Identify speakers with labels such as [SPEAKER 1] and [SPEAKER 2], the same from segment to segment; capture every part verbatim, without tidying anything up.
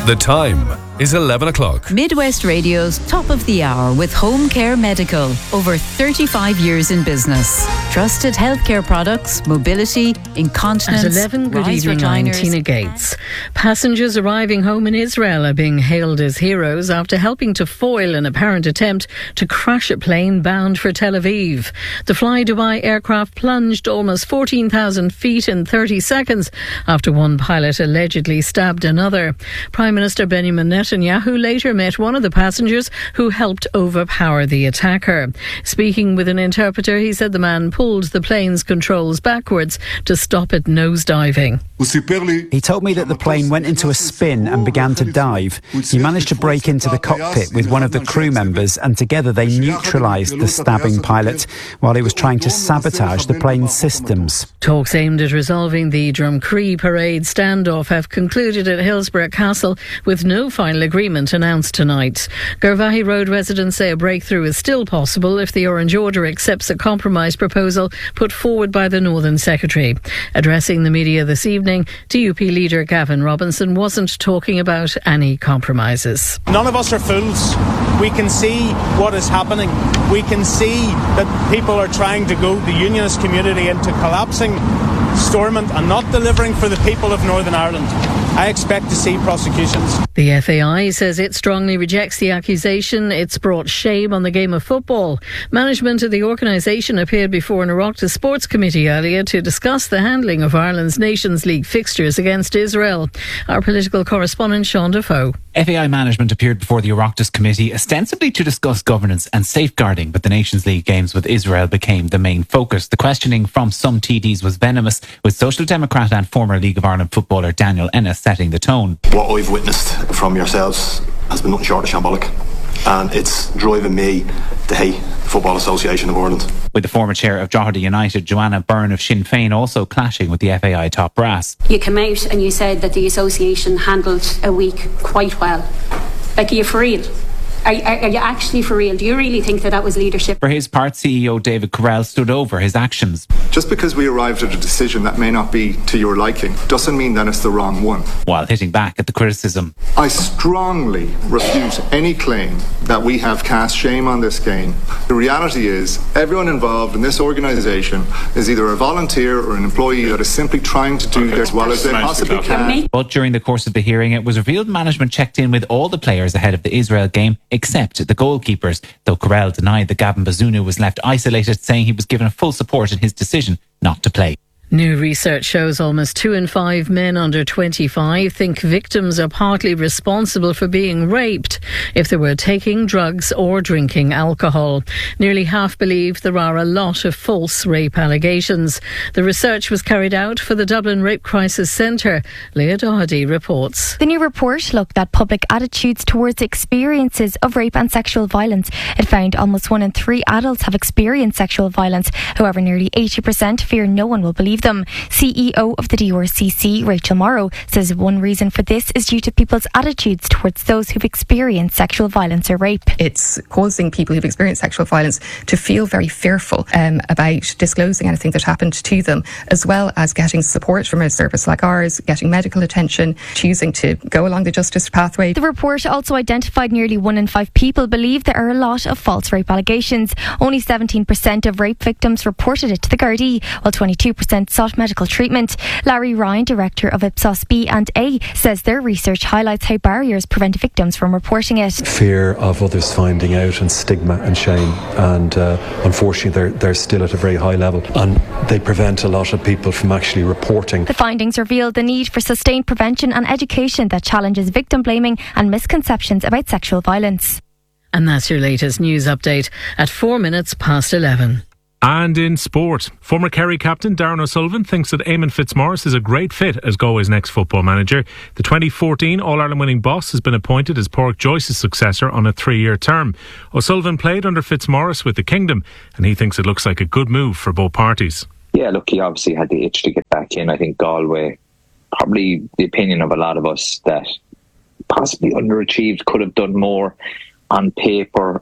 [SPEAKER 1] The time is eleven o'clock.
[SPEAKER 2] Midwest Radio's Top of the Hour with Home Care Medical. Over thirty-five years in business. Trusted healthcare products, mobility, incontinence.
[SPEAKER 3] At eleven, good
[SPEAKER 2] rise
[SPEAKER 3] evening, I'm
[SPEAKER 2] recliners.
[SPEAKER 3] Tina Gates. Passengers arriving home in Israel are being hailed as heroes after helping to foil an apparent attempt to crash a plane bound for Tel Aviv. The Fly Dubai aircraft plunged almost fourteen thousand feet in thirty seconds after one pilot allegedly stabbed another. Prime Minister Benjamin Netanyahu later met one of the passengers who helped overpower the attacker. Speaking with an interpreter, he said the man pulled the plane's controls backwards to stop it nosediving.
[SPEAKER 4] He told me that the plane went into a spin and began to dive. He managed to break into the cockpit with one of the crew members, and together they neutralised the stabbing pilot while he was trying to sabotage the plane's systems.
[SPEAKER 3] Talks aimed at resolving the Drumcree parade standoff have concluded at Hillsborough Castle with no final agreement announced tonight. Garvahi Road residents say a breakthrough is still possible if the Orange Order accepts a compromise proposal put forward by the Northern Secretary. Addressing the media this evening, D U P leader Gavin Robinson wasn't talking about any compromises.
[SPEAKER 5] None of us are fools. We can see what is happening. We can see that people are trying to goad the unionist community into collapsing Stormont and not delivering for the people of Northern Ireland. I expect to see prosecutions.
[SPEAKER 3] The F A I says it strongly rejects the accusation. It's brought shame on the game of football. Management of the organisation appeared before an Oireachtas Sports Committee earlier to discuss the handling of Ireland's Nations League fixtures against Israel. Our political correspondent Sean Defoe.
[SPEAKER 6] F A I management appeared before the Oireachtas Committee ostensibly to discuss governance and safeguarding, but the Nations League games with Israel became the main focus. The questioning from some T Ds was venomous, with Social Democrat and former League of Ireland footballer Daniel Ennis setting the tone.
[SPEAKER 7] What I've witnessed from yourselves has been nothing short of shambolic, and it's driving me to hate the Football Association of Ireland.
[SPEAKER 6] With the former chair of Drogheda United, Joanna Byrne of Sinn Féin, also clashing with the F A I top brass.
[SPEAKER 8] You came out and you said that the association handled a week quite well. Like, are you for real? Are, are, are you actually for real? Do you really think that that was leadership?
[SPEAKER 6] For his part, C E O David Correll stood over his actions.
[SPEAKER 9] Just because we arrived at a decision that may not be to your liking doesn't mean that it's the wrong one.
[SPEAKER 6] While hitting back at the criticism.
[SPEAKER 9] I strongly refute any claim that we have cast shame on this game. The reality is, everyone involved in this organisation is either a volunteer or an employee that is simply trying to do this as well as they possibly can.
[SPEAKER 6] But during the course of the hearing, it was revealed management checked in with all the players ahead of the Israel game, except the goalkeepers, though Correll denied that Gavin Bazunu was left isolated, saying he was given full support in his decision not to play.
[SPEAKER 3] New research shows almost two in five men under twenty-five think victims are partly responsible for being raped if they were taking drugs or drinking alcohol. Nearly half believe there are a lot of false rape allegations. The research was carried out for the Dublin Rape Crisis Centre. Leah Doherty reports.
[SPEAKER 10] The new report looked at public attitudes towards experiences of rape and sexual violence. It found almost one in three adults have experienced sexual violence. However, nearly eighty percent fear no one will believe them. C E O of the D R C C, Rachel Morrow, says one reason for this is due to people's attitudes towards those who've experienced sexual violence or rape.
[SPEAKER 11] It's causing people who've experienced sexual violence to feel very fearful um, about disclosing anything that happened to them, as well as getting support from a service like ours, getting medical attention, choosing to go along the justice pathway.
[SPEAKER 10] The report also identified nearly one in five people believe there are a lot of false rape allegations. Only seventeen percent of rape victims reported it to the Gardaí, while twenty-two percent sought medical treatment. Larry Ryan, director of Ipsos B and A, says their research highlights how barriers prevent victims from reporting it.
[SPEAKER 12] Fear of others finding out, and stigma and shame, and uh, unfortunately they're, they're still at a very high level, and they prevent a lot of people from actually reporting.
[SPEAKER 10] The findings revealed the need for sustained prevention and education that challenges victim blaming and misconceptions about sexual violence.
[SPEAKER 3] And that's your latest news update at four minutes past eleven.
[SPEAKER 13] And in sport, former Kerry captain Darren O'Sullivan thinks that Eamon Fitzmaurice is a great fit as Galway's next football manager. The twenty fourteen All-Ireland winning boss has been appointed as Pádraig Joyce's successor on a three-year term. O'Sullivan played under Fitzmaurice with the Kingdom, and he thinks it looks like a good move for both parties.
[SPEAKER 14] Yeah, look, he obviously had the itch to get back in. I think Galway, probably the opinion of a lot of us, that possibly underachieved, could have done more on paper.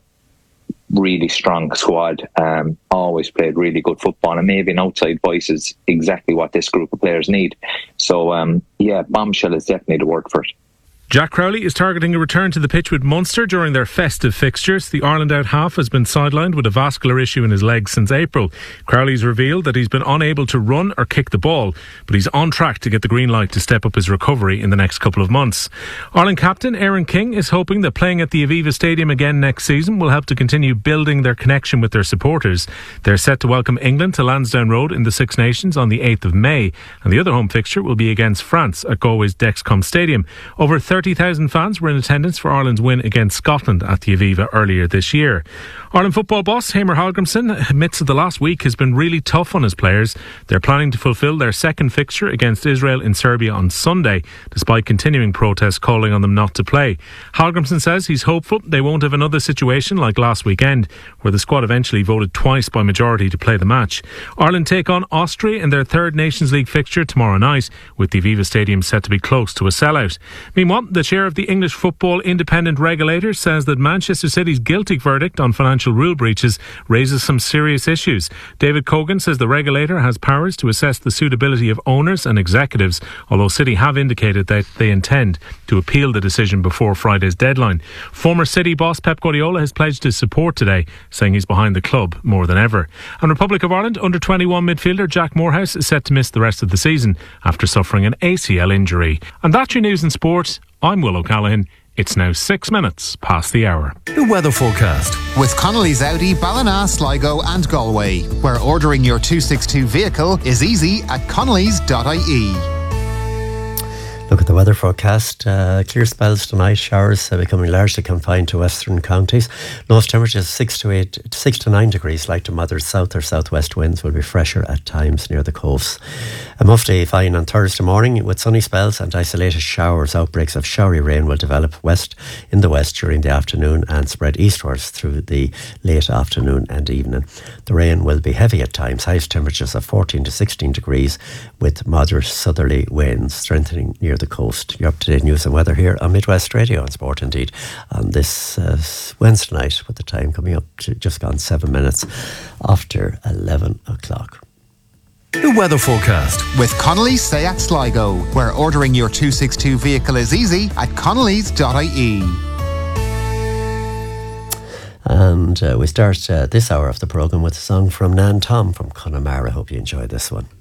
[SPEAKER 14] Really strong squad, um, always played really good football, and maybe an outside voice is exactly what this group of players need. So, um, yeah, bombshell is definitely the word for it.
[SPEAKER 13] Jack Crowley is targeting a return to the pitch with Munster during their festive fixtures. The Ireland out half has been sidelined with a vascular issue in his leg since April. Crowley's revealed that he's been unable to run or kick the ball, but he's on track to get the green light to step up his recovery in the next couple of months. Ireland captain Aaron King is hoping that playing at the Aviva Stadium again next season will help to continue building their connection with their supporters. They're set to welcome England to Lansdowne Road in the Six Nations on the eighth of May, and the other home fixture will be against France at Galway's Dexcom Stadium. Over thirty thousand fans were in attendance for Ireland's win against Scotland at the Aviva earlier this year. Ireland football boss Hamer Hallgrimsson admits that the last week has been really tough on his players. They're planning to fulfil their second fixture against Israel in Serbia on Sunday, despite continuing protests calling on them not to play. Hallgrimsson says he's hopeful they won't have another situation like last weekend, where the squad eventually voted twice by majority to play the match. Ireland take on Austria in their third Nations League fixture tomorrow night, with the Aviva Stadium set to be close to a sellout. Meanwhile, the chair of the English Football Independent Regulator says that Manchester City's guilty verdict on financial rule breaches raises some serious issues. David Cogan says the regulator has powers to assess the suitability of owners and executives, although City have indicated that they intend to appeal the decision before Friday's deadline. Former City boss Pep Guardiola has pledged his support today, saying he's behind the club more than ever. And Republic of Ireland under twenty-one midfielder Jack Moorhouse is set to miss the rest of the season after suffering an A C L injury. And that's your news in sport. I'm Will O'Callaghan. It's now six minutes past the hour.
[SPEAKER 1] The weather forecast
[SPEAKER 15] with Connolly's Audi, Ballina, Sligo and Galway, where ordering your two sixty-two vehicle is easy at connellys dot I E.
[SPEAKER 16] Look at the weather forecast. Uh, clear spells tonight. Showers uh, becoming largely confined to western counties. Lowest temperatures six to eight, six to nine degrees. Light to moderate south or southwest winds will be fresher at times near the coasts. A mufti fine on Thursday morning with sunny spells and isolated showers. Outbreaks of showery rain will develop west in the west during the afternoon and spread eastwards through the late afternoon and evening. The rain will be heavy at times. Highest temperatures of fourteen to sixteen degrees with moderate southerly winds strengthening near the coast. Your up-to-date news and weather here on Midwest Radio and Sport Indeed on this uh, Wednesday night, with the time coming up to just gone seven minutes after eleven o'clock.
[SPEAKER 1] The weather forecast
[SPEAKER 15] with Connolly Seat Sligo, where ordering your two sixty-two vehicle is easy at connellys dot I E.
[SPEAKER 16] And uh, we start uh, this hour of the programme with a song from Nan Tom from Connemara. Hope you enjoy this one.